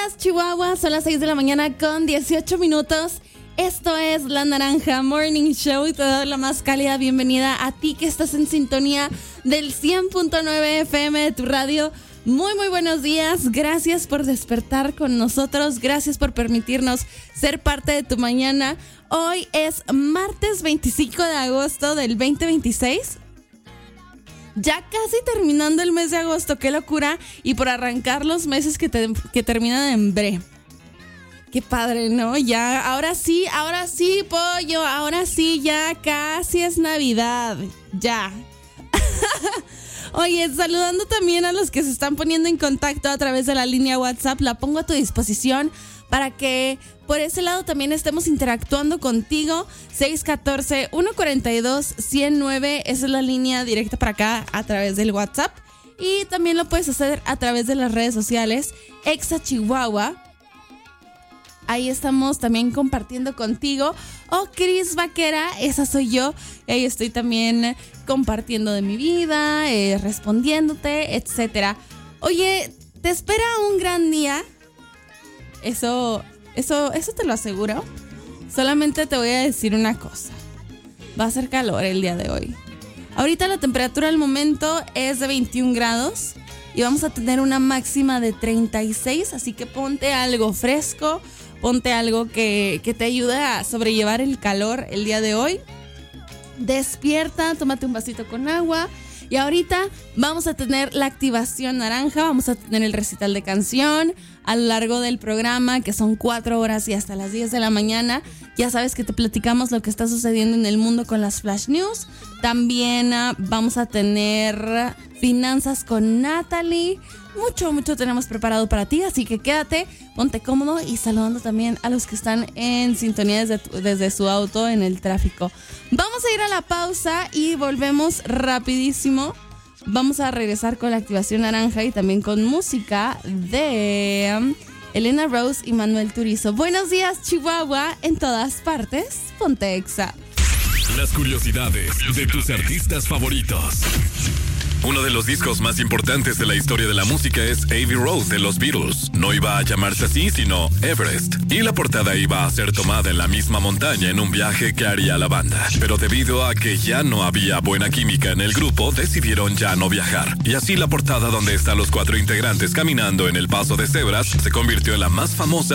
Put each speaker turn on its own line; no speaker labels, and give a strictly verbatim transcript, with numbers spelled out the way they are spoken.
días, Chihuahua. Son las seis de la mañana con dieciocho minutos. Esto es La Naranja Morning Show y te doy la más cálida bienvenida a ti que estás en sintonía del cien punto nueve F M de tu radio. Muy, muy buenos días. Gracias por despertar con nosotros. Gracias por permitirnos ser parte de tu mañana. Hoy es martes veinticinco de agosto del veinte veintiséis. Ya casi terminando el mes de agosto. ¡Qué locura! Y por arrancar los meses que, te, que terminan en bre. Qué padre, ¿no? Ya, ahora sí, ahora sí, pollo. Ahora sí, ya casi es Navidad. Ya. Oye, saludando también a los que se están poniendo en contacto a través de la línea WhatsApp, la pongo a tu disposición para que por ese lado también estemos interactuando contigo. seis uno cuatro, uno cuatro dos, uno cero nueve, esa es la línea directa para acá a través del WhatsApp. Y también lo puedes hacer a través de las redes sociales, Exa Chihuahua. Ahí estamos también compartiendo contigo. Oh, Cris Vaquera, esa soy yo. Ahí estoy también compartiendo de mi vida, eh, respondiéndote, etcétera. Oye, ¿te espera un gran día? Eso, eso, eso te lo aseguro. Solamente te voy a decir una cosa. Va a hacer calor el día de hoy. Ahorita la temperatura al momento es de veintiún grados y vamos a tener una máxima de treinta y seis, así que ponte algo fresco. Ponte algo que, que te ayude a sobrellevar el calor el día de hoy. Despierta, tómate un vasito con agua. Y ahorita vamos a tener la activación naranja. Vamos a tener el recital de canción a lo largo del programa, que son cuatro horas y hasta las diez de la mañana. Ya sabes que te platicamos lo que está sucediendo en el mundo con las Flash News. También uh, vamos a tener finanzas con Natalie. Mucho, mucho tenemos preparado para ti, así que quédate, ponte cómodo y saludando también a los que están en sintonía desde, desde su auto en el tráfico. Vamos a ir a la pausa y volvemos rapidísimo. Vamos a regresar con la activación naranja y también con música de um, Elena Rose y Manuel Turizo. Buenos días, Chihuahua, en todas partes, ponte Exa.
Las curiosidades de tus artistas favoritos. Uno de los discos más importantes de la historia de la música es Abbey Road de los Beatles. No iba a llamarse así, sino Everest. Y la portada iba a ser tomada en la misma montaña en un viaje que haría la banda. Pero debido a que ya no había buena química en el grupo, decidieron ya no viajar. Y así la portada donde están los cuatro integrantes caminando en el paso de cebras se convirtió en la más famosa